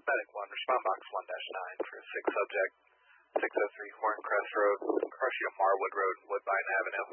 Medic 1, respond box 1-9 for 6 subject, 603 Horncrest Road, Crushing Marwood Road, Woodbine Avenue.